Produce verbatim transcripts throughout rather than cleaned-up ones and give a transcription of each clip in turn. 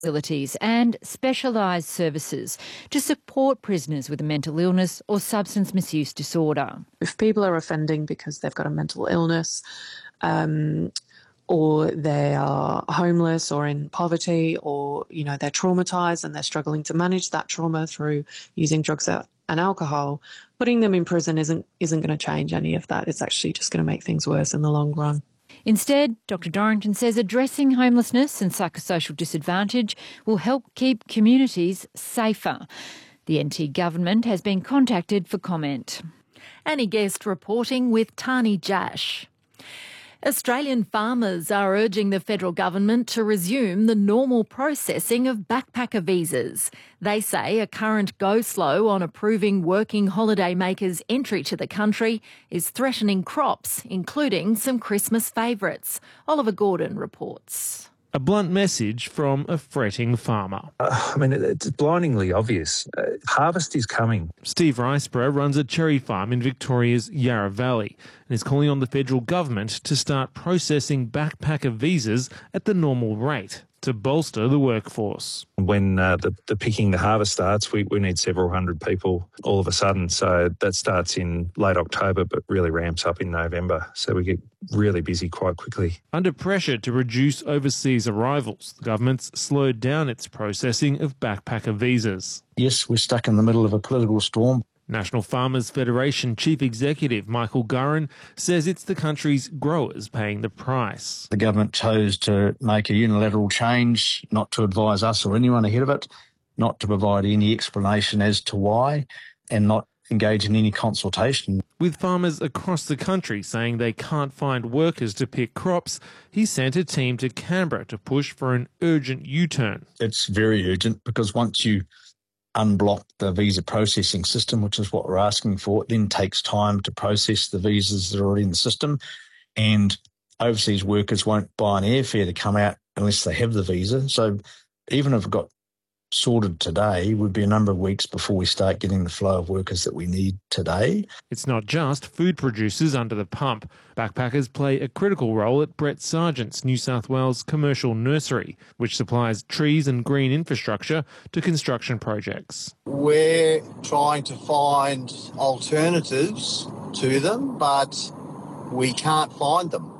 facilities and specialised services to support prisoners with a mental illness or substance misuse disorder. If people are offending because they've got a mental illness, um, or they are homeless or in poverty, or, you know, they're traumatised and they're struggling to manage that trauma through using drugs and alcohol, putting them in prison isn't isn't going to change any of that. It's actually just going to make things worse in the long run. Instead, Doctor Dorrington says addressing homelessness and psychosocial disadvantage will help keep communities safer. The N T government has been contacted for comment. Annie Guest reporting with Tani Jash. Australian farmers are urging the federal government to resume the normal processing of backpacker visas. They say a current go-slow on approving working holiday makers' entry to the country is threatening crops, including some Christmas favourites. Oliver Gordon reports. A blunt message from a fretting farmer. Uh, I mean, it's blindingly obvious. Uh, harvest is coming. Steve Riceborough runs a cherry farm in Victoria's Yarra Valley and is calling on the federal government to start processing backpacker visas at the normal rate to bolster the workforce. When uh, the, the picking, the harvest starts, we, we need several hundred people all of a sudden. So that starts in late October but really ramps up in November. So we get really busy quite quickly. Under pressure to reduce overseas arrivals, the government's slowed down its processing of backpacker visas. Yes, we're stuck in the middle of a political storm. National Farmers Federation Chief Executive Michael Gurran says it's the country's growers paying the price. The government chose to make a unilateral change, not to advise us or anyone ahead of it, not to provide any explanation as to why, and not engage in any consultation. With farmers across the country saying they can't find workers to pick crops, he sent a team to Canberra to push for an urgent U-turn. It's very urgent because once you unblock the visa processing system, which is what we're asking for, it then takes time to process the visas that are already in the system, and overseas workers won't buy an airfare to come out unless they have the visa. So even if it got sorted today, it would be a number of weeks before we start getting the flow of workers that we need today. It's not just food producers under the pump. Backpackers play a critical role at Brett Sargent's New South Wales commercial nursery, which supplies trees and green infrastructure to construction projects. We're trying to find alternatives to them, but we can't find them.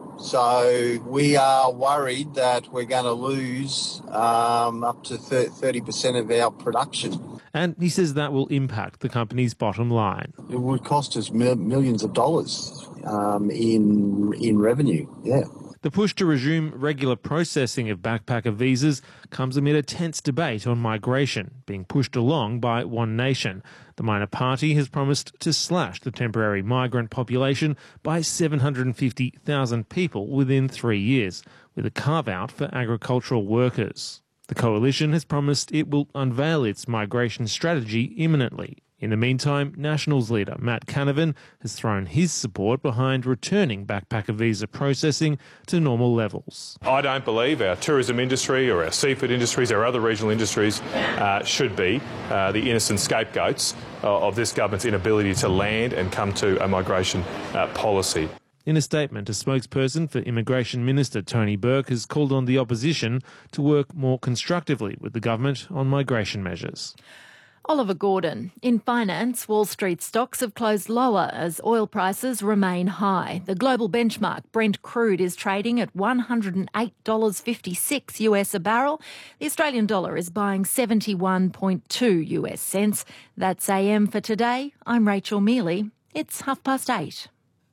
So we are worried that we're going to lose um, up to thirty percent of our production. And he says that will impact the company's bottom line. It would cost us mil- millions of dollars um, in in revenue, yeah. The push to resume regular processing of backpacker visas comes amid a tense debate on migration, being pushed along by One Nation. The minor party has promised to slash the temporary migrant population by seven hundred fifty thousand people within three years, with a carve-out for agricultural workers. The coalition has promised it will unveil its migration strategy imminently. In the meantime, Nationals leader Matt Canavan has thrown his support behind returning backpacker visa processing to normal levels. I don't believe our tourism industry or our seafood industries, our other regional industries, uh, should be uh, the innocent scapegoats uh, of this government's inability to land and come to a migration uh, policy. In a statement, a spokesperson for Immigration Minister Tony Burke has called on the opposition to work more constructively with the government on migration measures. Oliver Gordon. In finance, Wall Street stocks have closed lower as oil prices remain high. The global benchmark Brent crude is trading at one hundred eight dollars fifty-six US a barrel. The Australian dollar is buying seventy-one point two US cents. That's A M for today. I'm Rachel Mealy. It's half past eight.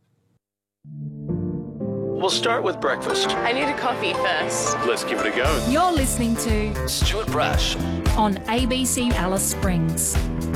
We'll start with breakfast. I need a coffee first. Let's give it a go. You're listening to Stuart Brash on A B C Alice Springs.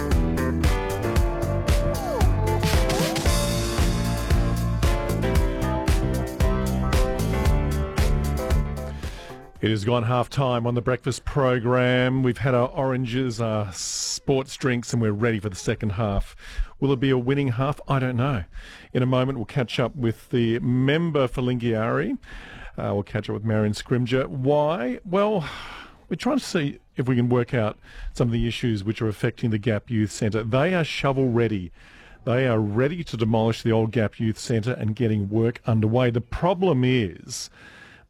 It has gone half time on the breakfast program. We've had our oranges, our sports drinks, and we're ready for the second half. Will it be a winning half? I don't know. In a moment, we'll catch up with the member for Lingiari. Uh, we'll catch up with Marion Scrimger. Why? Well, we're trying to see if we can work out some of the issues which are affecting the Gap Youth Centre. They are shovel ready. They are ready to demolish the old Gap Youth Centre and getting work underway. The problem is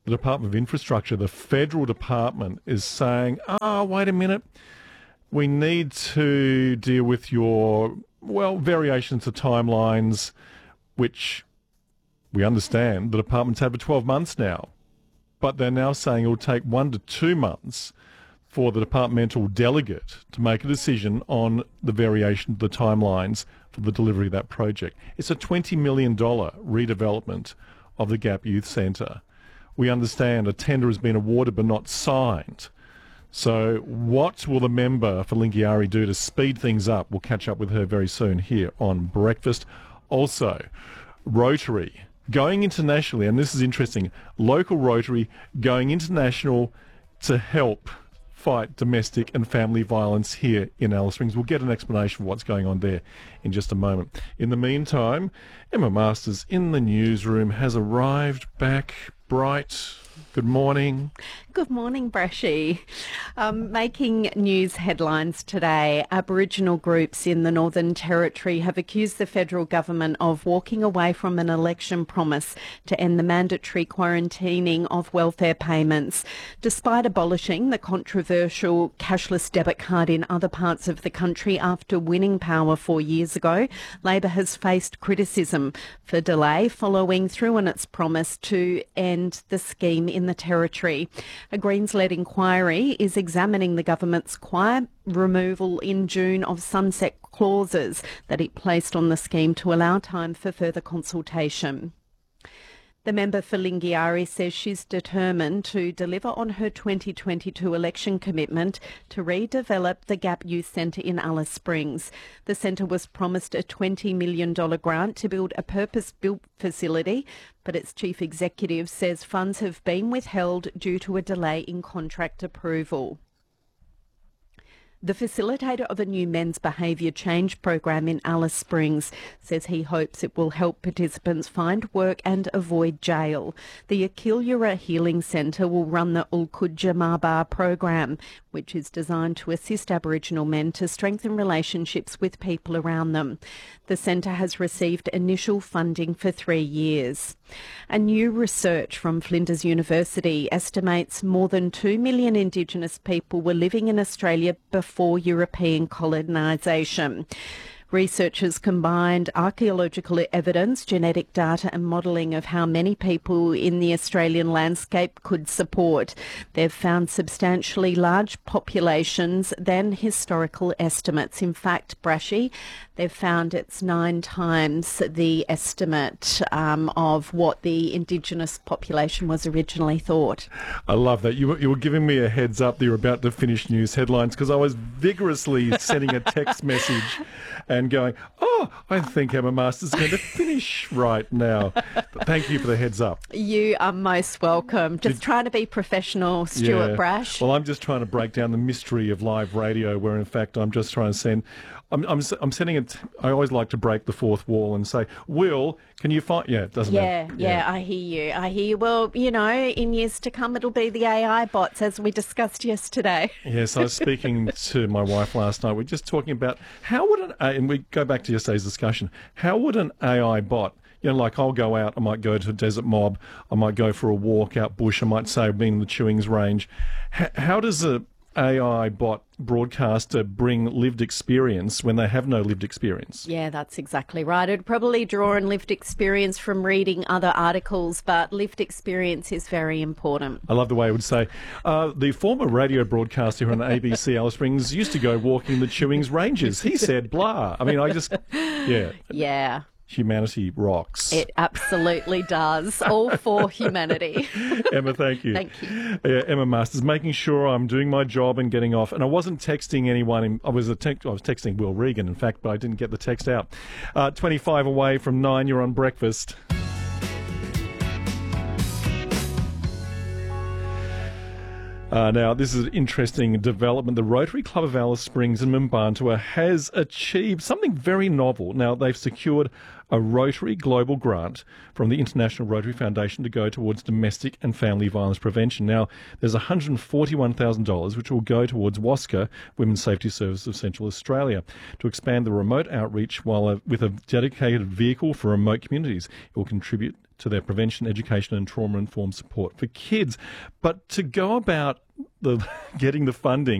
the Department of Infrastructure, the federal department, is saying, oh, wait a minute, we need to deal with your, well, variations of timelines, which we understand the department's had for twelve months now. But they're now saying it will take one to two months for the departmental delegate to make a decision on the variation of the timelines for the delivery of that project. It's a twenty million dollars redevelopment of the Gap Youth Centre. We understand a tender has been awarded but not signed. So what will the member for Lingiari do to speed things up? We'll catch up with her very soon here on Breakfast. Also, Rotary going internationally, and this is interesting, local Rotary going international to help fight domestic and family violence here in Alice Springs. We'll get an explanation of what's going on there in just a moment. In the meantime, Emma Masters in the newsroom has arrived back bright. Good morning. Good morning, Brashy. Um, making news headlines today, Aboriginal groups in the Northern Territory have accused the federal government of walking away from an election promise to end the mandatory quarantining of welfare payments. Despite abolishing the controversial cashless debit card in other parts of the country after winning power four years ago, Labor has faced criticism for delay following through on its promise to end the scheme in the Territory. A Greens-led inquiry is examining the government's quiet removal in June of sunset clauses that it placed on the scheme to allow time for further consultation. The member for Lingiari says she's determined to deliver on her twenty twenty-two election commitment to redevelop the Gap Youth Centre in Alice Springs. The centre was promised a twenty million dollars grant to build a purpose-built facility, but its chief executive says funds have been withheld due to a delay in contract approval. The facilitator of a new men's behaviour change program in Alice Springs says he hopes it will help participants find work and avoid jail. The Akilura Healing Centre will run the Ulkudja Mabar program, which is designed to assist Aboriginal men to strengthen relationships with people around them. The centre has received initial funding for three years. A new research from Flinders University estimates more than two million Indigenous people were living in Australia before European colonisation. Researchers combined archaeological evidence, genetic data and modelling of how many people in the Australian landscape could support. They've found substantially large populations than historical estimates. In fact, Brashy, they've found it's nine times the estimate um, of what the Indigenous population was originally thought. I love that. You were, you were giving me a heads up that you're about to finish news headlines because I was vigorously sending a text message and going, oh, I think Emma Masters is going to finish right now. Thank you for the heads up. You are most welcome. Just Did, trying to be professional, Stuart yeah. Brash. Well, I'm just trying to break down the mystery of live radio where, in fact, I'm just trying to send... I'm, I'm, I'm sending it... I always like to break the fourth wall and say, Will, can you find... Yeah, it doesn't yeah, matter. Yeah, yeah, I hear you. I hear you. Well, you know, in years to come, it'll be the A I bots, as we discussed yesterday. Yes, I was speaking to my wife last night. We're just talking about how would an... And we go back to yesterday's discussion. How would an A I bot... You know, like I'll go out, I might go to a desert mob, I might go for a walk out bush, I might say I've been in the Chewings Range. H- how does a A I bot broadcaster bring lived experience when they have no lived experience? Yeah, that's exactly right. It'd probably draw on lived experience from reading other articles, but lived experience is very important. I love the way it would say, uh, the former radio broadcaster on A B C Alice Springs used to go walking the Chewings Ranges. He said blah. I mean, I just, yeah. Yeah. Humanity rocks. It absolutely does. All for humanity. Emma, thank you. Thank you. Uh, Emma Masters, making sure I'm doing my job and getting off. And I wasn't texting anyone. In, I was a te- I was texting Will Regan, in fact, but I didn't get the text out. Uh, twenty-five away from nine, you're on Breakfast. Uh, now, this is an interesting development. The Rotary Club of Alice Springs in Mimbantua has achieved something very novel. Now, they've secured a Rotary Global Grant from the International Rotary Foundation to go towards domestic and family violence prevention. Now, there's one hundred forty-one thousand dollars which will go towards WASCA, Women's Safety Service of Central Australia, to expand the remote outreach while a, with a dedicated vehicle for remote communities. It will contribute to their prevention, education and trauma-informed support for kids. But to go about the getting the funding